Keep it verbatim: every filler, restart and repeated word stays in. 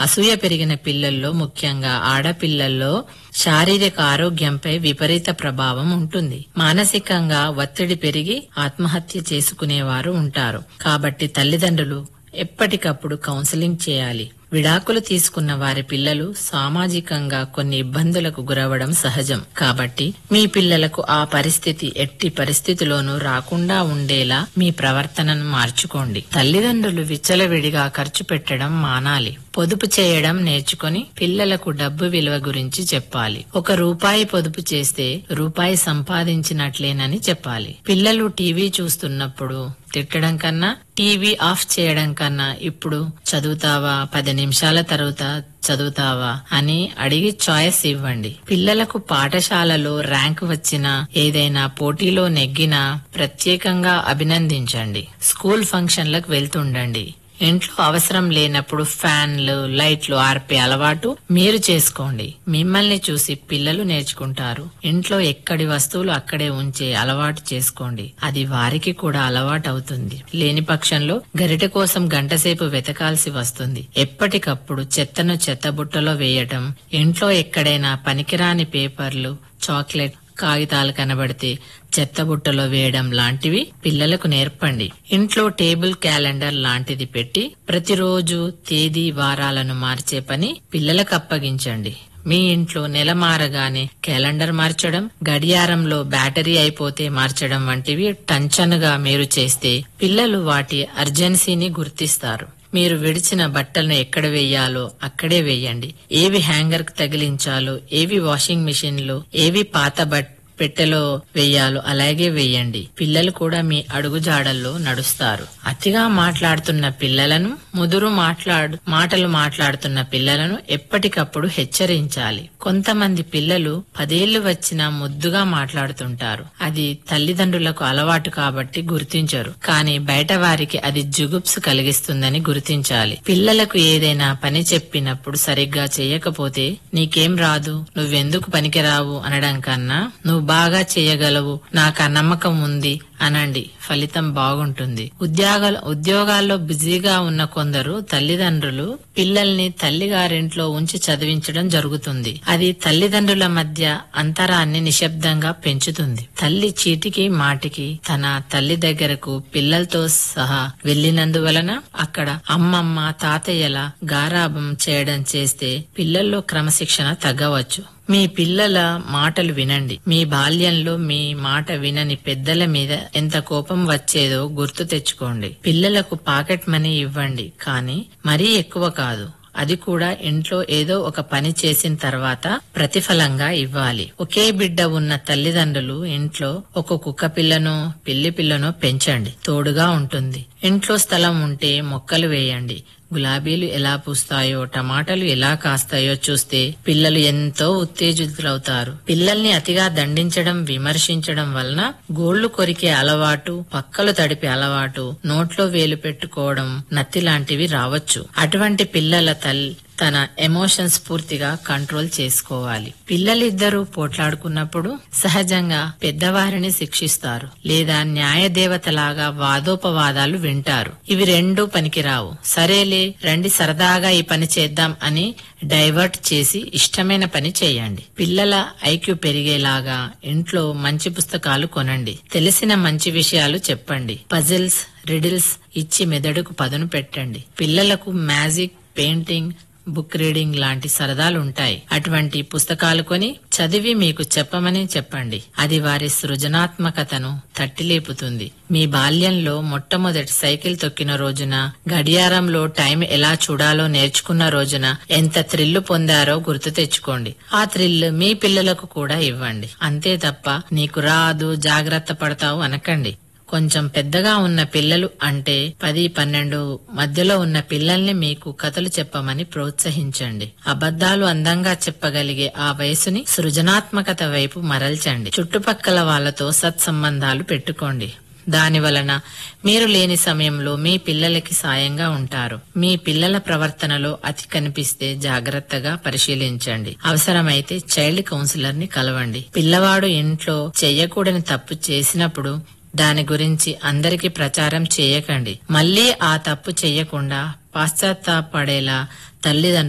అసూయ పెరిగిన పిల్లల్లో, ముఖ్యంగా ఆడపిల్లల్లో శారీరక ఆరోగ్యంపై విపరీత ప్రభావం ఉంటుంది. మానసికంగా ఒత్తిడి పెరిగి ఆత్మహత్య చేసుకునేవారు ఉంటారు. కాబట్టి తల్లిదండ్రులు ఎప్పటికప్పుడు కౌన్సిలింగ్ చేయాలి. విడాకులు తీసుకున్న వారి పిల్లలు సామాజికంగా కొన్ని ఇబ్బందులకు గురవడం సహజం. కాబట్టి మీ పిల్లలకు ఆ పరిస్థితి ఎట్టి పరిస్థితిలోనూ రాకుండా ఉండేలా మీ ప్రవర్తనను మార్చుకోండి. తల్లిదండ్రులు విచ్చలవిడిగా ఖర్చు పెట్టడం మానాలి. పొదుపు చేయడం నేర్చుకుని పిల్లలకు డబ్బు విలువ గురించి చెప్పాలి. ఒక రూపాయి పొదుపు చేస్తే రూపాయి సంపాదించినట్లేనని చెప్పాలి. పిల్లలు టీవీ చూస్తున్నప్పుడు తిట్టడం కన్నా, టీవీ ఆఫ్ చేయడం కన్నా ఇప్పుడు చదువుతావా, పది నిమిషాల తర్వాత చదువుతావా అని అడిగి చాయిస్ ఇవ్వండి. పిల్లలకు పాఠశాలలో ర్యాంక్ వచ్చినా, ఏదైనా పోటీలో నెగ్గినా ప్రత్యేకంగా అభినందించండి. స్కూల్ ఫంక్షన్లకు వెళ్తుండండి. ఇంట్లో అవసరం లేనప్పుడు ఫ్యాన్లు, లైట్లు ఆర్పే అలవాటు మీరు చేసుకోండి. మిమ్మల్ని చూసి పిల్లలు నేర్చుకుంటారు. ఇంట్లో ఎక్కడి వస్తువులు అక్కడే ఉంచే అలవాటు చేసుకోండి. అది వారికి కూడా అలవాటు అవుతుంది. లేని పక్షంలో గరిటె కోసం గంటసేపు వెతకాల్సి వస్తుంది. ఎప్పటికప్పుడు చెత్తను చెత్తబుట్టలో వేయటం, ఇంట్లో ఎక్కడైనా పనికిరాని పేపర్లు, చాక్లెట్, కాగితాలు కనబడితే చెత్తబుట్టలో వేయడం లాంటివి పిల్లలకు నేర్పండి. ఇంట్లో టేబుల్ క్యాలెండర్ లాంటిది పెట్టి ప్రతిరోజు తేదీ వారాలను మార్చే పని పిల్లలకు అప్పగించండి. మీ ఇంట్లో నెల మారగానే క్యాలెండర్ మార్చడం, గడియారంలో బ్యాటరీ అయిపోతే మార్చడం వంటివి టంచనుగా మీరు చేస్తే పిల్లలు వాటి అర్జెన్సీని గుర్తిస్తారు. మీరు విడిచిన బట్టలను ఎక్కడ వేయాలో అక్కడే వేయండి. ఏవి హ్యాంగర్ కు తగిలించాలో, ఏవి వాషింగ్ మిషన్ లో, ఏవి పాత బట్ పెట్టెలో వేయాలో అలాగే వేయండి. పిల్లలు కూడా మీ అడుగుజాడల్లో నడుస్తారు. అతిగా మాట్లాడుతున్న పిల్లలను, ముదురు మాట్లాడు మాటలు మాట్లాడుతున్న పిల్లలను ఎప్పటికప్పుడు హెచ్చరించాలి. కొంతమంది పిల్లలు పదేళ్లు వచ్చినా ముద్దుగా మాట్లాడుతుంటారు. అది తల్లిదండ్రులకు అలవాటు కాబట్టి గుర్తించరు. కానీ బయట వారికి అది జుగుప్సు కలిగిస్తుందని గుర్తించాలి. పిల్లలకు ఏదైనా పని చెప్పినప్పుడు సరిగ్గా చేయకపోతే నీకేం రాదు, నువ్వెందుకు పనికిరావు అనడం కన్నా నువ్వు బాగా చేయగలవు, నాకు ఆ నమ్మకం ఉంది అనండి. ఫలితం బాగుంటుంది. ఉద్యోగాల ఉద్యోగాల్లో బిజీగా ఉన్న కొందరు తల్లిదండ్రులు పిల్లల్ని తల్లిగారింట్లో ఉంచి చదివించడం జరుగుతుంది. అది తల్లిదండ్రుల మధ్య అంతరాన్ని నిశ్శబ్దంగా పెంచుతుంది. తల్లి చీటికి మాటికి తన తల్లి దగ్గరకు పిల్లలతో సహా వెళ్లినందువలన అక్కడ అమ్మమ్మ, తాతయ్యల గారాబం చేయడం చేస్తే పిల్లల్లో క్రమశిక్షణ తగ్గవచ్చు. మీ పిల్లల మాటలు వినండి. మీ బాల్యంలో మీ మాట వినని పెద్దల మీద ఎంత కోపం వచ్చేదో గుర్తు తెచ్చుకోండి. పిల్లలకు పాకెట్ మనీ ఇవ్వండి, కానీ మరీ ఎక్కువ కాదు. అది కూడా ఇంట్లో ఏదో ఒక పని చేసిన తర్వాత ప్రతిఫలంగా ఇవ్వాలి. ఒకే బిడ్డ ఉన్న తల్లిదండ్రులు ఇంట్లో ఒక కుక్క పిల్లను, పిల్లి పిల్లను పెంచండి. తోడుగా ఉంటుంది. ఇంట్లో స్థలం ఉంటే మొక్కలు వేయండి. గులాబీలు ఎలా పూస్తాయో, టమాటాలు ఎలా కాస్తాయో చూస్తే పిల్లలు ఎంతో ఉత్తేజితులవుతారు. పిల్లల్ని అతిగా దండించడం, విమర్శించడం వలన గోళ్లు కొరికే అలవాటు, పక్కలు తడిపే అలవాటు, నోట్లో వేలు పెట్టుకోవడం, నత్తి లాంటివి రావచ్చు. అటువంటి పిల్లల తల్లి తన ఎమోషన్స్ పూర్తిగా కంట్రోల్ చేసుకోవాలి. పిల్లలిద్దరూ పోట్లాడుకున్నప్పుడు సహజంగా పెద్దవారిని శిక్షిస్తారు, లేదా న్యాయదేవతలాగా వాదోపవాదాలు వింటారు. ఇవి రెండూ పనికిరావు. సరేలే రండి సరదాగా ఈ పని చేద్దాం అని డైవర్ట్ చేసి ఇష్టమైన పని చేయండి. పిల్లల ఐక్యూ పెరిగేలాగా ఇంట్లో మంచి పుస్తకాలు కొనండి. తెలిసిన మంచి విషయాలు చెప్పండి. పజిల్స్, రిడిల్స్ ఇచ్చి మెదడుకు పదును పెట్టండి. పిల్లలకు మ్యాజిక్, పెయింటింగ్, బుక్ రీడింగ్ లాంటి సరదాలుంటాయి. అటువంటి పుస్తకాలు కొని చదివి మీకు చెప్పమని చెప్పండి. అది వారి సృజనాత్మకతను తట్టిలేపుతుంది. మీ బాల్యంలో మొట్టమొదటి సైకిల్ తొక్కిన రోజున, గడియారంలో టైం ఎలా చూడాలో నేర్చుకున్న రోజున ఎంత థ్రిల్లు పొందారో గుర్తు తెచ్చుకోండి. ఆ థ్రిల్ మీ పిల్లలకు కూడా ఇవ్వండి. అంతే తప్ప నీకు రాదు, జాగ్రత్త పడతావు అనకండి. కొంచెం పెద్దగా ఉన్న పిల్లలు అంటే పది పన్నెండు మధ్యలో ఉన్న పిల్లల్ని మీకు కథలు చెప్పమని ప్రోత్సహించండి. అబద్ధాలు అందంగా చెప్పగలిగే ఆ వయసుని సృజనాత్మకత వైపు మరల్చండి. చుట్టుపక్కల వాళ్లతో సత్సంబంధాలు పెట్టుకోండి. దాని వలన మీరు లేని సమయంలో మీ పిల్లలకి సాయంగా ఉంటారు. మీ పిల్లల ప్రవర్తనలో అతి కనిపిస్తే జాగ్రత్తగా పరిశీలించండి. అవసరమైతే చైల్డ్ కౌన్సిలర్ ని కలవండి. పిల్లవాడు ఇంట్లో చెయ్యకూడని తప్పు చేసినప్పుడు దాని గురించి అందరికీ ప్రచారం చేయకండి. మళ్లీ ఆ తప్పు చెయ్యకుండా పశ్చాత్తాపపడేలా తల్లిదండ్రులు